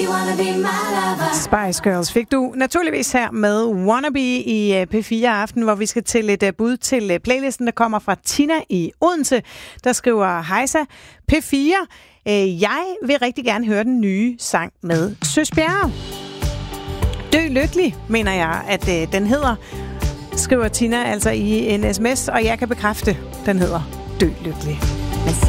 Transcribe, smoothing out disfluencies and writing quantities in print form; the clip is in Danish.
Spice Girls fik du naturligvis her med Wannabe i P4 Aften, hvor vi skal til et bud til playlisten, der kommer fra Tina i Odense, der skriver: Hejsa, P4. Jeg vil rigtig gerne høre den nye sang med Søs Bjerre. Dø lykkelig, mener jeg, at den hedder, skriver Tina altså i en sms, og jeg kan bekræfte, den hedder Dø lykkelig.